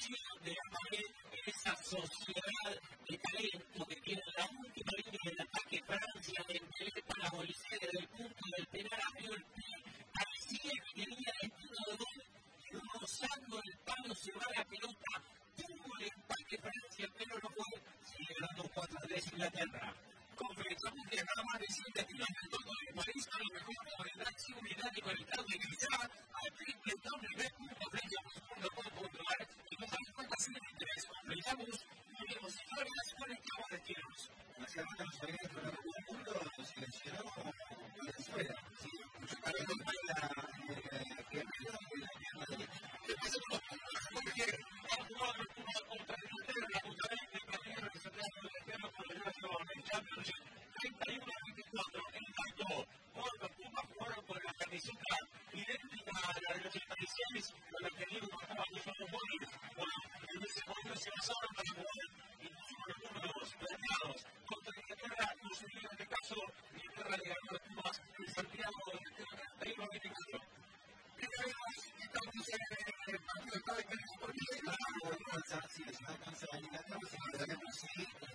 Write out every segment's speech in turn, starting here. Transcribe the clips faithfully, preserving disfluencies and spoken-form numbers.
construcción de la pared en esa sociedad de talento que tiene la última línea del ataque Francia, de Dembélé para Olise desde el punto del penal, abrió el pie, parecía que tenía destino de gol, rozando el palo, se va la pelota, tuvo el empate Francia, pero no fue, sigue ganando cuatro a tres Inglaterra. Confesamos que nada más de siete tiros en todo el país, a lo mejor por el gran seguridad y conectado de Grisaba, al triple doble b punto frente a punto punto ar y no sabemos cuántas series de interés. Completamos, tenemos historias, conectamos destinos. Básicamente los países que no el mundo seleccionó Venezuela. Sí, mucho para que no vaya que no vaya a Madrid. ¿Qué pasa con los puntos? Porque han jugado los puntos contra Inglaterra, justamente el partido representado por Inglaterra por el National Championship treinta y uno a veinticuatro. En tanto, por los Pumas jugaron por la camiseta idéntica a la de los ochenta y seis, con la que Diego marcaba los otros goles. Bueno, en ese momento se basaron para jugar y pusimos los números planeados contra Inglaterra, nos unieron en este caso, Inglaterra le ganó a los Pumas en Santiago de treinta y uno a veinticuatro. ¿Qué sabemos? Estamos en el partido de cada vez por qué la alcanza, si les va a alcanzar a Inglaterra, si les da por sí,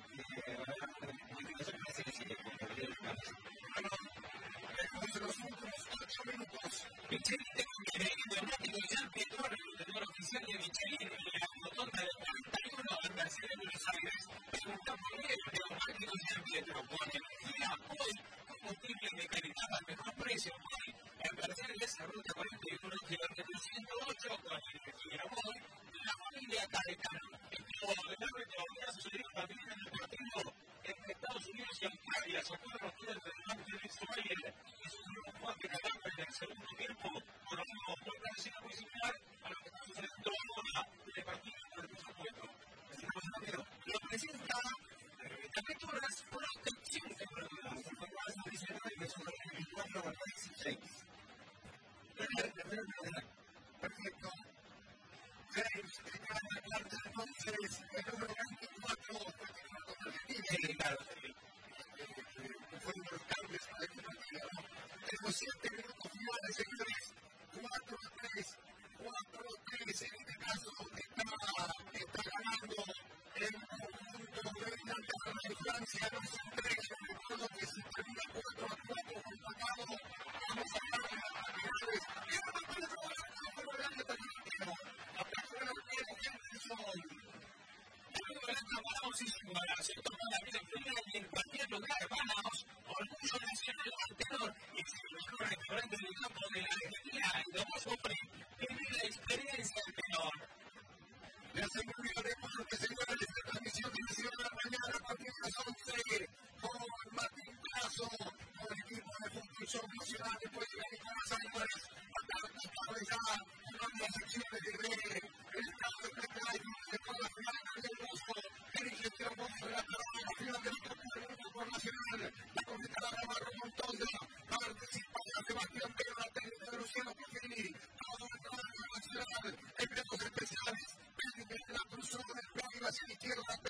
modificación que hace que se le ponga el caso. Bueno, después de los últimos ocho minutos, Michelin de Conqueredo, neumático de San Pedro, el tenor oficial de Michelin, en la rotonda del cuarenta y uno en Mercedes, Buenos Aires. Pregunta por qué el neumático de San Pedro pone energía hoy, combustible de calidad al mejor precio hoy. En Mercedes, la ruta cuarenta y uno, kilómetro ciento ocho, con energía hoy, la familia Caretano. Esto del árbitro había sucedido también en el partido entre Estados Unidos y Australia. Se fue derrotado entre el norte de Israel y sufrió un fuerte carácter en el segundo tiempo. Por lo mismo, puede parecer muy similar a lo que estamos haciendo ahora en el partido por el presupuesto. Lo presenta también todas las protecciones de seguridad. Se fue más adicional que son veinticuatro a dieciséis. Perfecto. James, que acaba de hablar entonces el número veinticuatro, Argentina. Claro, fue uno de los cambios para este partido. Tenemos siete minutos finales, señores. cuatro a tres, cuatro a tres. En este caso, está, está ganando el conjunto de Inglaterra y Francia. No son tres. Recuerdo que si termina cuatro a cuatro, empatado, vamos a hablar de las finales. Y ahora me parece que vamos a hablar de Argentina. Hasta fuera tiene Henderson. Luego de esta famosísima sector de la vida fría y en cualquier lugar, vamos, orgullo nacional anterior y se lo mejor restaurante del campo de la Argentina, y lo vamos a ofrecer. Vivir la experiencia del menor. La seguridad de Porte, señores, esta transmisión que hicieron la mañana a partir de las once, con Martín Plazo, con el equipo de Función Nacional, después de Nicolás Álvarez, hasta ya una de las secciones de el estado de Play, de toda la final del Bosco, dirige el Bosco de la final de la Copa del Mundo Nacional, la cometa la Navarro Montoya, participa Sebastián Pedro, la técnica de Luciano Pofini, todo el trabajo nacional, empleados especiales, el nivel de la cruzada del play hacia la izquierda,